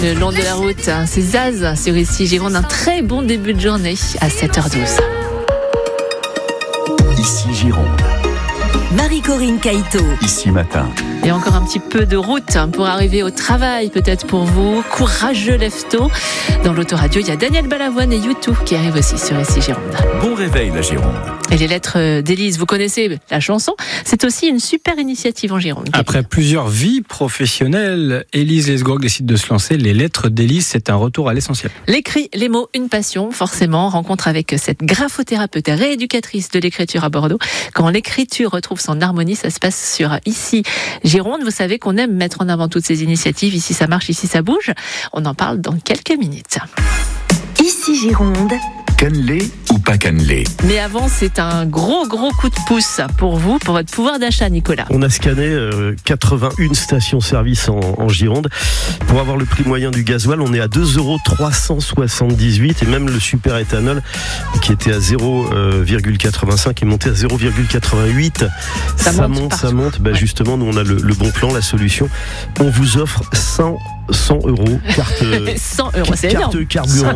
le long de la route. C'est Zaz sur Ici Gironde. Un très bon début de journée à 7h12. Ici Gironde. Marie-Corinne Caïto. Ici Matin. Et encore un petit peu de route pour arriver au travail, peut-être pour vous. Courageux, lève-tôt. Dans l'autoradio, il y a Daniel Balavoine et U2 qui arrivent aussi sur Ici Gironde. Bon réveil la Gironde. Et les lettres d'Élise, vous connaissez la chanson. C'est aussi une super initiative en Gironde. Après plusieurs vies professionnelles, Élise Lesgourg décide de se lancer. Les lettres d'Élise, c'est un retour à l'essentiel. L'écrit, les mots, une passion, forcément. Rencontre avec cette graphothérapeute et rééducatrice de l'écriture à Bordeaux. Quand l'écriture retrouve son harmonie, ça se passe sur Ici Gironde. Vous savez qu'on aime mettre en avant toutes ces initiatives. Ici ça marche, ici ça bouge. On en parle dans quelques minutes. Ici Gironde. Cannelé ou pas cannelé? Mais avant, c'est un gros coup de pouce pour vous, pour votre pouvoir d'achat, Nicolas. On a scanné 81 stations-service en Gironde. Pour avoir le prix moyen du gasoil, on est à 2,378 € et même le super éthanol qui était à 0,85 est monté à 0,88. Ça monte. Justement, nous on a le bon plan, la solution. On vous offre 100 €, carte 100 €, c'est énorme. carburant.